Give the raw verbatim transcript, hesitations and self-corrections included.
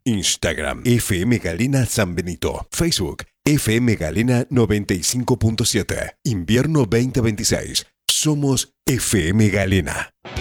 Instagram F M Galena San Benito. Facebook F M Galena noventa y cinco punto siete. Invierno veinte veintiséis. Somos F M Galena.